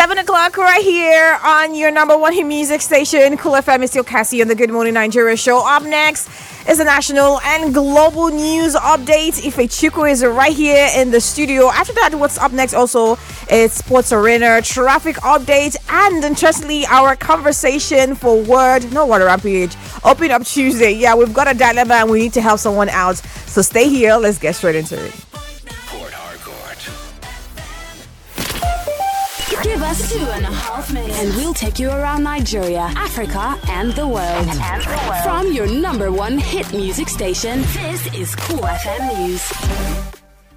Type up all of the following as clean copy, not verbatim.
7 o'clock right here on your number one hit music station, Cool FM. Is still Cassie on the Good Morning Nigeria show. Up next is a national and global news update. Ife Chukwu is right here in the studio. After that, what's up next also is Sports Arena, traffic update, and interestingly, our conversation for Word Rampage. Open Up Tuesday. Yeah, we've got a dilemma and we need to help someone out. So stay here. Let's get straight into it. Give us 2.5 minutes and we'll take you around Nigeria, Africa, and the world. From your number one hit music station, this is Cool FM News.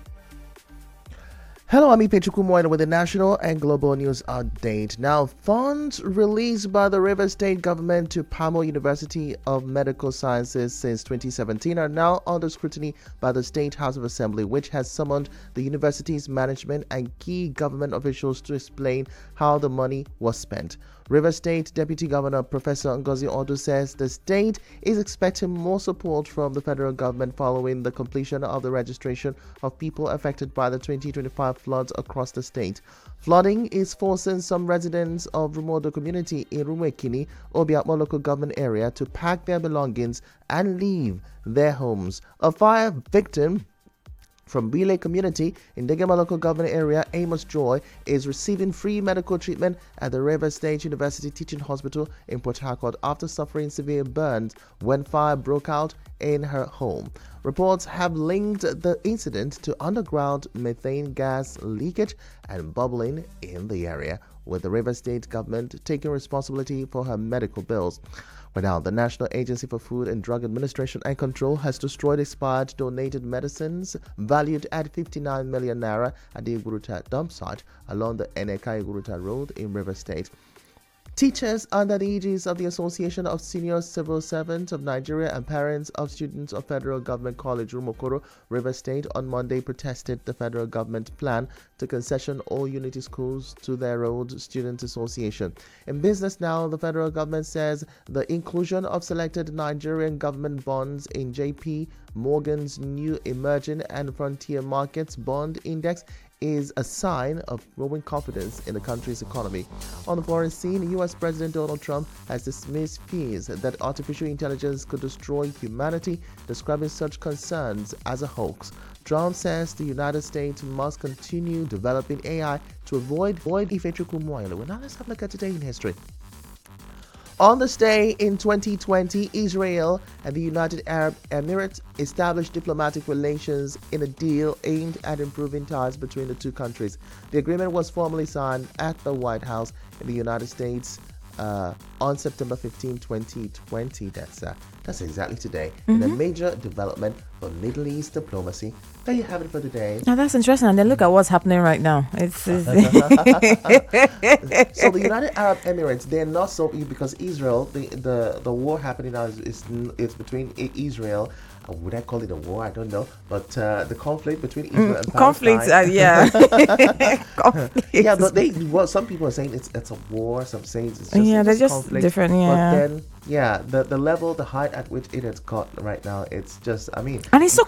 Hello, I'm Ife Chukwu with the national and global news update. Now, funds released by the Rivers State government to Pamo University of Medical Sciences since 2017 are now under scrutiny by the State House of Assembly, which has summoned the university's management and key government officials to explain how the money was spent. Rivers State Deputy Governor Professor Ngozi Odu says the state is expecting more support from the federal government following the completion of the registration of people affected by the 2025 floods across the state. Flooding is forcing some residents of Rumodo community in Rumwekini, Obiakmo local government area to pack their belongings and leave their homes. A fire victim from Relay community in Degema local government area, Amos Joy, is receiving free medical treatment at the Rivers State University Teaching Hospital in Port Harcourt after suffering severe burns when fire broke out in her home. Reports have linked the incident to underground methane gas leakage and bubbling in the area, with the Rivers State government taking responsibility for her medical bills. But now, the National Agency for Food and Drug Administration and Control has destroyed expired donated medicines valued at 59 million naira at the Iguruta dump site along the Eneka Iguruta Road in River State. Teachers under the aegis of the Association of Senior Civil Servants of Nigeria and parents of students of Federal Government College Rumokoro, River State, on Monday protested the federal government plan to concession all unity schools to their old student association. In business now, the federal government says the inclusion of selected Nigerian government bonds in JP Morgan's new emerging and frontier markets bond index is a sign of growing confidence in the country's economy. On the foreign scene, U.S. President Donald Trump has dismissed fears that artificial intelligence could destroy humanity, describing such concerns as a hoax. Trump says the United States must continue developing AI to avoid Ife Chukwu. Now let's have a look at today in history. On this day in 2020, Israel and the United Arab Emirates established diplomatic relations in a deal aimed at improving ties between the two countries. The agreement was formally signed at the White House in the United States on September 15, 2020. That's exactly today. In a major development for Middle East diplomacy. There you have it for today. Now that's interesting. And then look at what's happening right now. So the United Arab Emirates, they're not so, because Israel, the war happening now is between Israel. Would I call it a war? I don't know. But the conflict between Israel and Palestine. Yeah. Yeah, but some people are saying it's a war. Some saying it's just they're just conflict. different. Yeah. But then, the level, the height at which it has got right now, it's just, and it's so